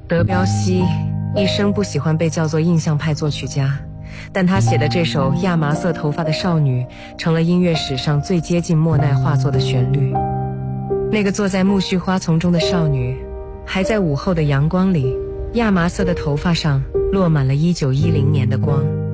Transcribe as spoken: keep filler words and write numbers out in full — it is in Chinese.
德彪西一生不喜欢被叫做印象派作曲家，但他写的这首《亚麻色头发的少女》成了音乐史上最接近莫奈画作的旋律。那个坐在苜蓿花丛中的少女，还在午后的阳光里，亚麻色的头发上落满了一九一零年的光。